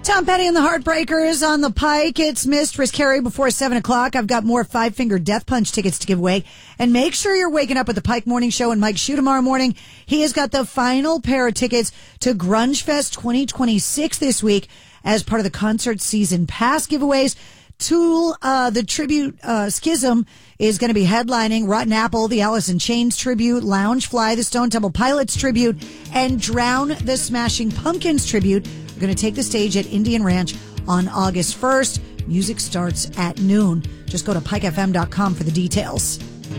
Tom Petty and the Heartbreakers on the Pike. It's Mistress Carrie before 7 o'clock. I've got more Five Finger Death Punch tickets to give away. And make sure you're waking up with the Pike Morning Show and Mike Shue tomorrow morning. He has got the final pair of tickets to Grunge Fest 2026 this week as part of the concert season pass giveaways. Tool, the tribute, Schism is going to be headlining. Rotten Apple, the Alice in Chains tribute, Loungefly, the Stone Temple Pilots tribute, and Drown, the Smashing Pumpkins tribute. We're going to take the stage at Indian Ranch on August 1st. Music starts at noon. Just go to pikefm.com for the details.